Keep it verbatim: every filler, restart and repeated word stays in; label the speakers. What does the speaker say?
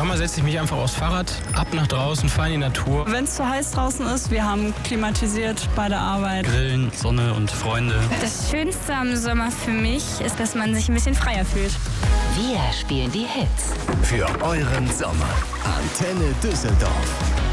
Speaker 1: Sommer setze ich mich einfach aufs Fahrrad, ab nach draußen, fahre in die Natur.
Speaker 2: Wenn es zu heiß draußen ist, wir haben klimatisiert bei der Arbeit.
Speaker 3: Grillen, Sonne und Freunde.
Speaker 4: Das Schönste am Sommer für mich ist, dass man sich ein bisschen freier fühlt.
Speaker 5: Wir spielen die Hits.
Speaker 6: Für euren Sommer. Antenne Düsseldorf.